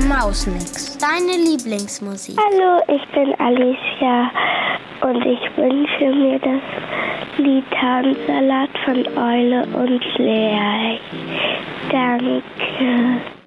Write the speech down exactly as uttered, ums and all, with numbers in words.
Mausmix, deine Lieblingsmusik. Hallo, ich bin Alicia und ich wünsche mir das Lied Hahnsalat von Eule und Lerch. Danke.